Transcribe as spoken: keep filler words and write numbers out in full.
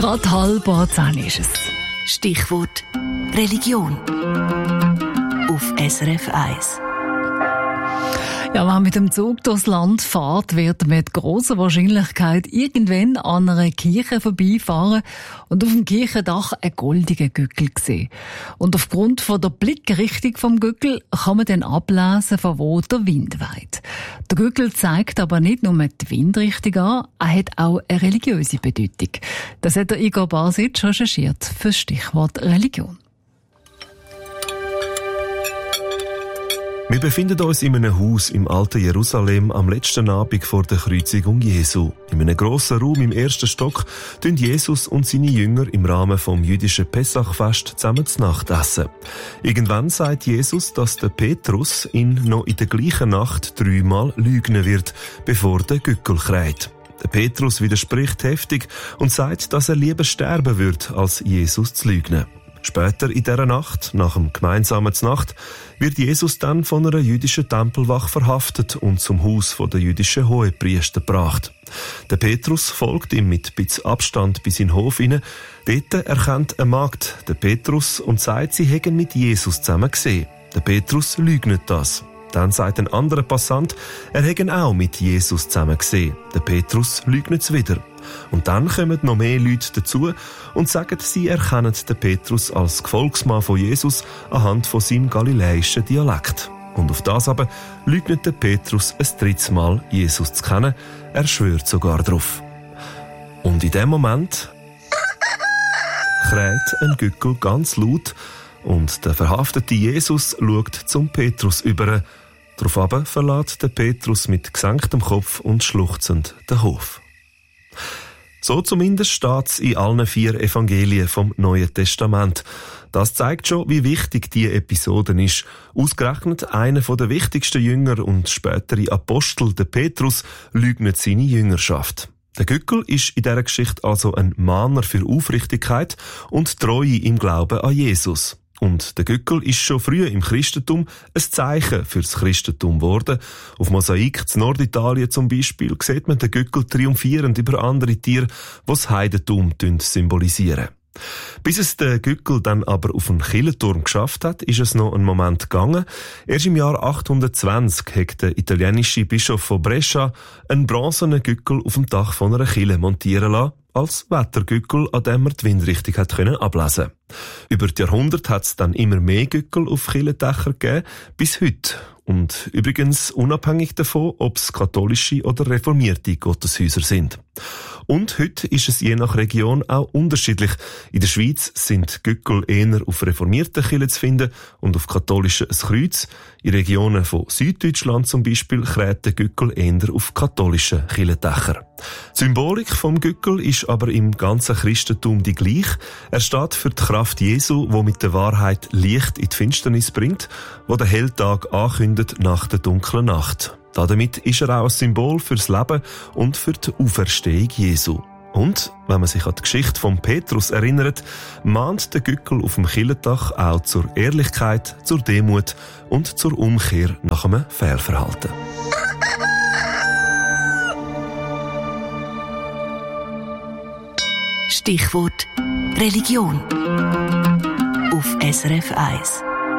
Gerade halb zehn ist es. Stichwort Religion auf S R F eins. Ja, wenn man mit dem Zug durchs Land fährt, wird man mit grosser Wahrscheinlichkeit irgendwann an einer Kirche vorbeifahren und auf dem Kirchendach einen goldigen Gückel sehen. Und aufgrund von der Blickrichtung vom Gückel kann man dann ablesen, von wo der Wind weht. Der Gückel zeigt aber nicht nur die Windrichtung an, er hat auch eine religiöse Bedeutung. Das hat der Igor Basic recherchiert für das Stichwort Religion. Wir befinden uns in einem Haus im alten Jerusalem am letzten Abend vor der Kreuzigung Jesu. In einem grossen Raum im ersten Stock tun Jesus und seine Jünger im Rahmen vom jüdischen Pessachfest zusammen zu Nacht essen. Irgendwann sagt Jesus, dass der Petrus ihn noch in der gleichen Nacht dreimal lügen wird, bevor der Gückel kräht. Der Petrus widerspricht heftig und sagt, dass er lieber sterben wird, als Jesus zu lügen. Später in dieser Nacht, nach dem gemeinsamen Znacht, wird Jesus dann von einer jüdischen Tempelwache verhaftet und zum Haus der jüdischen Hohepriester gebracht. Der Petrus folgt ihm mit ein bisschen Abstand bis in den Hof hinein. Dort erkennt eine Magd den Petrus und sagt, sie hätten mit Jesus zusammen gesehen. Der Petrus leugnet das. Dann sagt ein anderer Passant, er hätte auch mit Jesus zusammen gesehen. Der Petrus leugnet es wieder. Und dann kommen noch mehr Leute dazu und sagen, sie erkennen den Petrus als Gefolgsmann von Jesus anhand von seinem galiläischen Dialekt. Und auf das aber leugnet der Petrus ein drittes Mal, Jesus zu kennen. Er schwört sogar drauf. Und in dem Moment kräht ein Gückel ganz laut und der verhaftete Jesus schaut zum Petrus über. Darauf aber verlässt der Petrus mit gesenktem Kopf und schluchzend den Hof. So zumindest steht's in allen vier Evangelien vom Neuen Testament. Das zeigt schon, wie wichtig diese Episode ist. Ausgerechnet einer der wichtigsten Jünger und spätere Apostel, der Petrus, leugnet seine Jüngerschaft. Der Gückel ist in dieser Geschichte also ein Mahner für Aufrichtigkeit und Treue im Glauben an Jesus. Und der Gückel ist schon früh im Christentum ein Zeichen fürs Christentum geworden. Auf Mosaik in Norditalien zum Beispiel sieht man den Gückel triumphierend über andere Tiere, die das Heidentum symbolisieren. Bis es der Gückel dann aber auf den Kirchenturm geschafft hat, ist es noch einen Moment gegangen. Erst im Jahr achthundertzwanzig hat der italienische Bischof von Brescia einen bronzenen Gückel auf dem Dach von einer Kirche montieren lassen, als Wettergückel, an dem man die Windrichtung hat können ablesen. Über die Jahrhunderte hat es dann immer mehr Gückel auf Kirchendächer gegeben, bis heute. Und übrigens unabhängig davon, ob es katholische oder reformierte Gotteshäuser sind. Und heute ist es je nach Region auch unterschiedlich. In der Schweiz sind Gückel eher auf reformierten Kirchen zu finden und auf katholischen ein Kreuz. In Regionen von Süddeutschland zum Beispiel kräht der Gückel eher auf katholischen Kirchendächern. Die Symbolik vom Gückel ist aber im ganzen Christentum die gleiche. Er steht für die Kraft Jesu, die mit der Wahrheit Licht in die Finsternis bringt, wo der Helltag ankündigt nach der dunklen Nacht. Damit ist er auch ein Symbol fürs Leben und für die Auferstehung Jesu. Und, wenn man sich an die Geschichte von Petrus erinnert, mahnt der Gückel auf dem Kirchendach auch zur Ehrlichkeit, zur Demut und zur Umkehr nach einem Fehlverhalten. Stichwort Religion auf S R F eins.